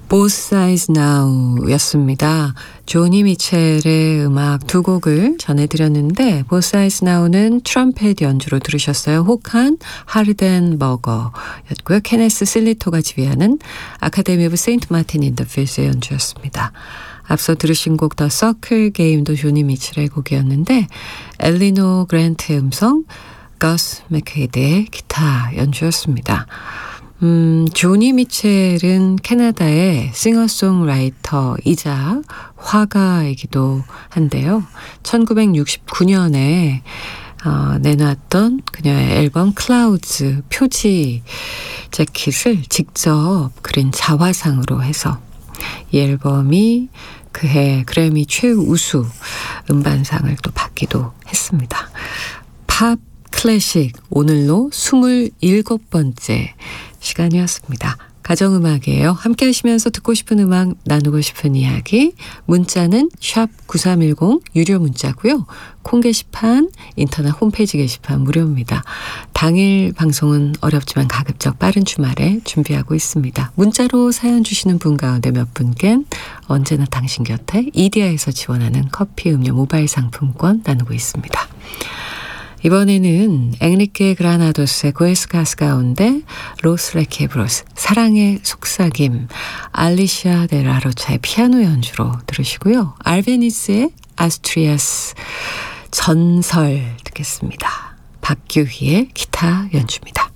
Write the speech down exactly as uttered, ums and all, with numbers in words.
Both Sides Now 였습니다. 조니 미첼의 음악 두 곡을 전해드렸는데 Both Sides Now는 트럼펫 연주로 들으셨어요. 혹한 하르덴버거였고요. 케네스 실리토가 지휘하는 아카데미 오브 세인트 마틴 인 더 필스의 연주였습니다. 앞서 들으신 곡 더 서클 게임도 조니 미첼의 곡이었는데 엘리노 그랜트의 음성, 거스 맥헤이드의 기타 연주였습니다. 음, 조니 미첼은 캐나다의 싱어송라이터이자 화가이기도 한데요. 천구백육십구 년에 어, 내놨던 그녀의 앨범 클라우즈 표지 재킷을 직접 그린 자화상으로 해서 이 앨범이 그해 그래미 최우수 음반상을 또 받기도 했습니다. 팝 클래식 오늘로 스물일곱 번째 시간이었습니다. 가정음악이에요. 함께 하시면서 듣고 싶은 음악, 나누고 싶은 이야기, 문자는 샵 구삼일공 유료 문자고요. 콩 게시판, 인터넷 홈페이지 게시판 무료입니다. 당일 방송은 어렵지만 가급적 빠른 주말에 준비하고 있습니다. 문자로 사연 주시는 분 가운데 몇 분께는 언제나 당신 곁에 이디야에서 지원하는 커피 음료 모바일 상품권 나누고 있습니다. 이번에는 앵리케 그라나도스의 고에스 가스 가운데 로스 레케브로스 사랑의 속삭임, 알리시아 데라로차의 피아노 연주로 들으시고요. 알베니스의 아스트리아스 전설 듣겠습니다. 박규희의 기타 연주입니다.